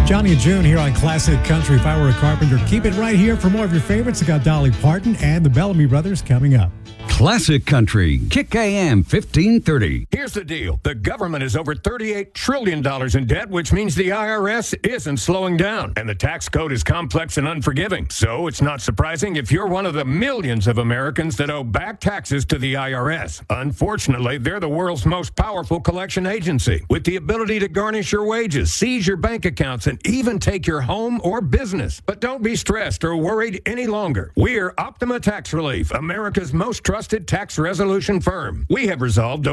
Johnny and June here on Classic Country. If I Were a Carpenter, keep it right here for more of your favorites. I got Dolly Parton and the Bellamy Brothers coming up. Classic Country, Kick AM 1530. Here's the deal. The government is over $38 trillion in debt, which means the IRS isn't slowing down. And the tax code is complex and unforgiving. So it's not surprising if you're one of the millions of Americans that owe back taxes to the IRS. Unfortunately, they're the world's most powerful collection agency, with the ability to garnish your wages, seize your bank accounts, and even take your home or business. But don't be stressed or worried any longer. We're Optima Tax Relief, America's most trusted tax resolution firm. We have resolved